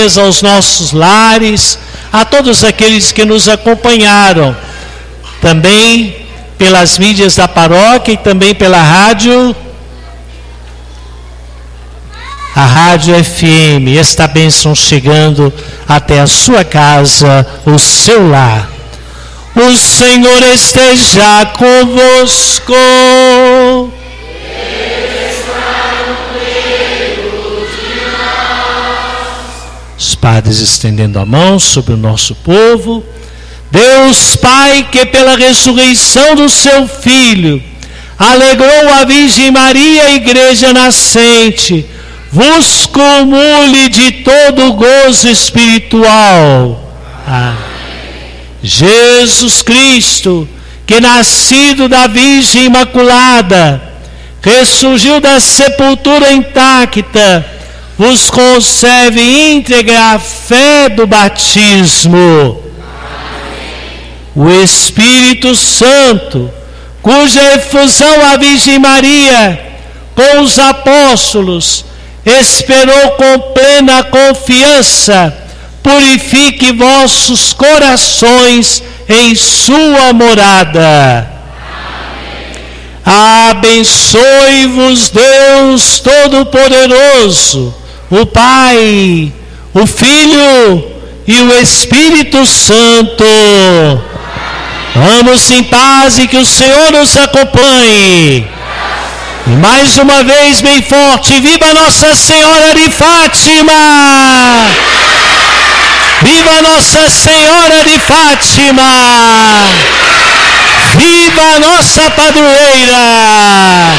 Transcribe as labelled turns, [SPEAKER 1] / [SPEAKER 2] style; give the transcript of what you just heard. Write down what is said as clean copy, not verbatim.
[SPEAKER 1] aos nossos lares, a todos aqueles que nos acompanharam, também pelas mídias da paróquia e também pela rádio, a Rádio FM, esta bênção chegando até a sua casa, o seu lar. O Senhor esteja convosco. Os padres estendendo a mão sobre o nosso povo. Deus Pai, que pela ressurreição do seu Filho alegrou a Virgem Maria, a Igreja nascente, vos cumule de todo gozo espiritual. Amém. Jesus Cristo, que nascido da Virgem Imaculada, ressurgiu da sepultura intacta, vos concede íntegra a fé do batismo. Amém. O Espírito Santo, cuja efusão a Virgem Maria com os apóstolos esperou com plena confiança, purifique vossos corações em sua morada. Abençoe-vos Deus Todo-Poderoso, o Pai, o Filho e o Espírito Santo. Vamos em paz e que o Senhor nos acompanhe. E mais uma vez bem forte, viva Nossa Senhora de Fátima! Viva Nossa Senhora de Fátima! Viva nossa padroeira!